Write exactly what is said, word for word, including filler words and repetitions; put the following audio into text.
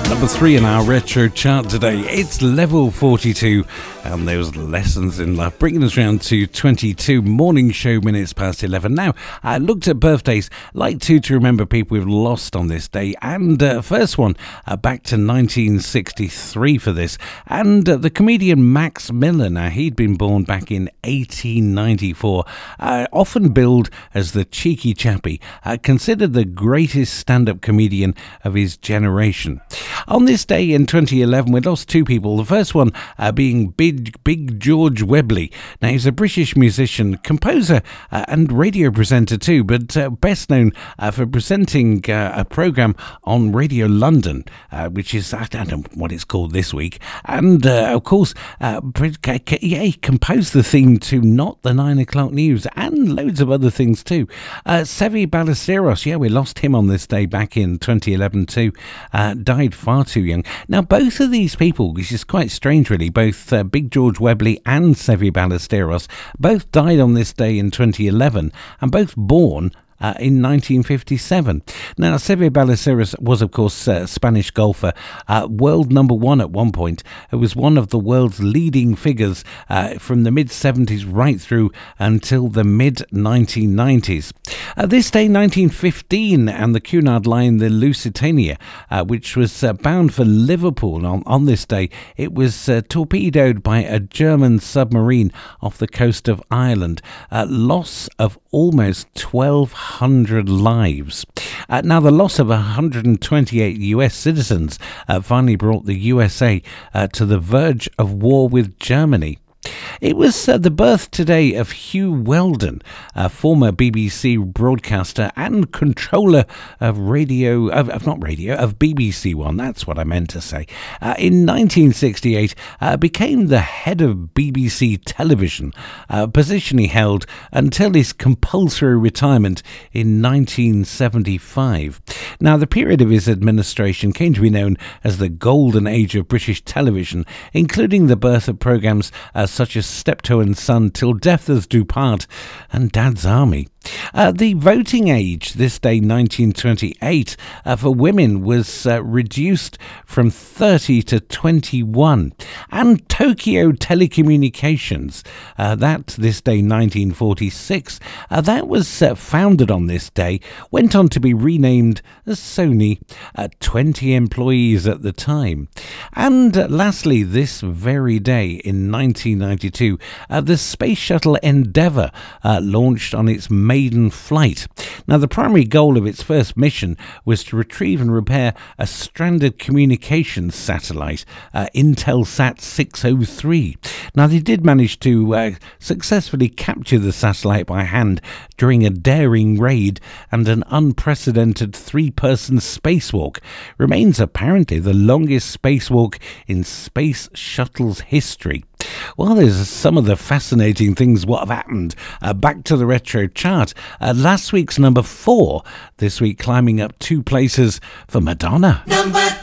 Number three in our retro chart today. It's level forty-two, and those lessons in life, bringing us round to twenty-two morning show minutes past eleven. Now, I looked at birthdays, like to to remember people we've lost on this day, and uh, first one uh, back to nineteen sixty-three for this, and uh, the comedian Max Miller. Now, he'd been born back in eighteen ninety-four, uh, often billed as the cheeky chappie, uh, considered the greatest stand-up comedian of his generation. On this day in twenty eleven, we lost two people. The first one uh, being Big Big George Webley. Now, he's a British musician, composer, uh, and radio presenter too, but uh, best known uh, for presenting uh, a programme on Radio London, uh, which is, I don't know what it's called this week. And, uh, of course, uh, yeah, he composed the theme to Not the Nine O'Clock News and loads of other things too. Uh, Sevi Ballesteros, yeah, we lost him on this day back in twenty eleven too. Uh, died far too young. Now, both of these people, which is quite strange really, both uh, Big George Webley and Sevi Ballesteros, both died on this day in twenty eleven, and both born Uh, in nineteen fifty-seven. Now, Sevi Ballesteros was, of course, a Spanish golfer, uh, world number one at one point. It was one of the world's leading figures uh, from the mid-seventies right through until the mid nineteen nineties. Uh, this day, nineteen fifteen, and the Cunard line, the Lusitania, uh, which was uh, bound for Liverpool on, on this day, it was uh, torpedoed by a German submarine off the coast of Ireland. Uh, loss of almost twelve hundred lives. Uh, now, the loss of one hundred twenty-eight U S citizens uh, finally brought the U S A uh, to the verge of war with Germany. It was uh, the birth today of Hugh Weldon, a former B B C broadcaster and controller of radio, of, of not radio, of B B C One, that's what I meant to say. Uh, in nineteen sixty-eight, uh, became the head of B B C Television, a position he held until his compulsory retirement in nineteen seventy-five. Now, the period of his administration came to be known as the golden age of British television, including the birth of programmes uh, such as Steptoe and Son, Till Death Us Do Part, and Dad's Army. Uh, the voting age this day, nineteen twenty-eight, uh, for women was uh, reduced from thirty to twenty-one. And Tokyo Telecommunications, uh, that this day, nineteen forty-six, uh, that was uh, founded on this day, went on to be renamed as Sony, uh, twenty employees at the time. And uh, lastly, this very day in nineteen ninety-two, uh, the Space Shuttle Endeavour uh, launched on its maiden flight. Now, the primary goal of its first mission was to retrieve and repair a stranded communications satellite, uh, Intelsat six oh three. Now, they did manage to uh, successfully capture the satellite by hand during a daring raid, and an unprecedented three-person spacewalk remains apparently the longest spacewalk in Space Shuttle's history. Well, there's some of the fascinating things what have happened. Uh, back to the retro chart. Uh, last week's number four, this week climbing up two places for Madonna. Number